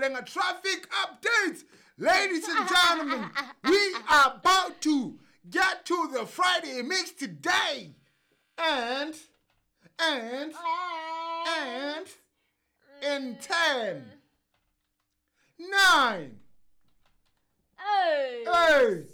Malenga traffic updates. Ladies and gentlemen, we are about to get to the Friday mix today. And in 10, 9, 8,